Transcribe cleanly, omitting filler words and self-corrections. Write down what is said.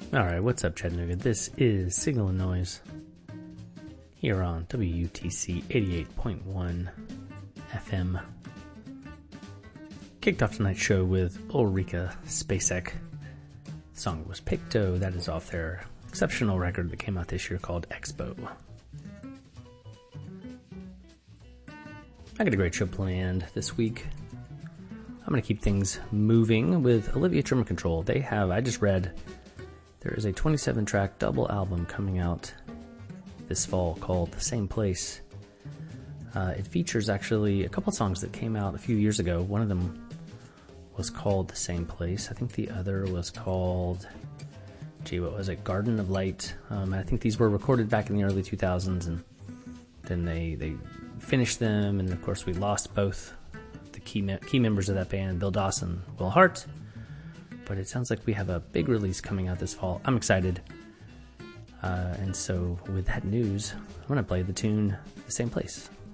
Alright, what's up, Chattanooga? This is Signal and Noise here on WUTC 88.1 FM. Kicked off tonight's show with Ulrika Spacek. The song was Picto. That is off their exceptional record that came out this year called Expo. I got a great show planned this week. I'm going to keep things moving with Olivia Tremor Control. They have, I just read, there is a 27-track double album coming out this fall called The Same Place. It features actually a couple songs that came out a few years ago. One of them was called The Same Place. I think the other was called, what was it? Garden of Light. I think these were recorded back in the early 2000s, and then they finished them, and of course we lost both the key members of that band, Bill Dawson, Will Hart. But it sounds like we have a big release coming out this fall. I'm excited. And so with that news, I'm going to play the tune The Same Place.